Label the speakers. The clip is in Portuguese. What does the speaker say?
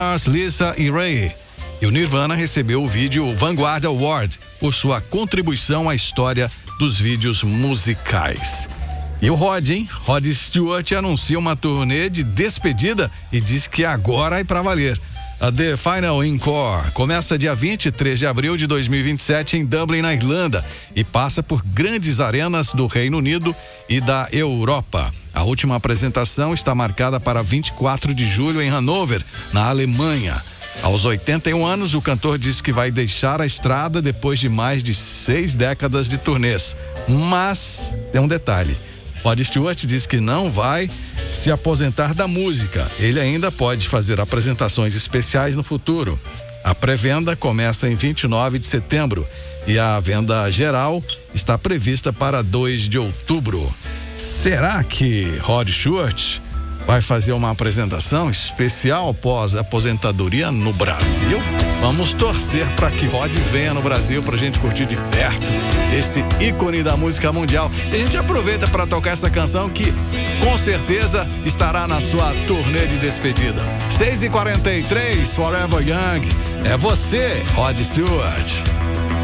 Speaker 1: Lisa e Ray. E o Nirvana recebeu o vídeo Vanguard Award por sua contribuição à história dos vídeos musicais. E o Rod Stewart anuncia uma turnê de despedida e diz que agora é pra valer. A The Final Encore começa dia 23 de abril de 2027 em Dublin, na Irlanda, e passa por grandes arenas do Reino Unido e da Europa. A última apresentação está marcada para 24 de julho em Hannover, na Alemanha. Aos 81 anos, o cantor diz que vai deixar a estrada depois de mais de 6 décadas de turnês. Mas tem um detalhe: Rod Stewart diz que não vai se aposentar da música. Ele ainda pode fazer apresentações especiais no futuro. A pré-venda começa em 29 de setembro e a venda geral está prevista para 2 de outubro. Será que Rod Stewart vai fazer uma apresentação especial pós-aposentadoria no Brasil? Vamos torcer para que Rod venha no Brasil pra gente curtir de perto esse ícone da música mundial. E a gente aproveita para tocar essa canção que com certeza estará na sua turnê de despedida. 6h43, Forever Young. É você, Rod Stewart.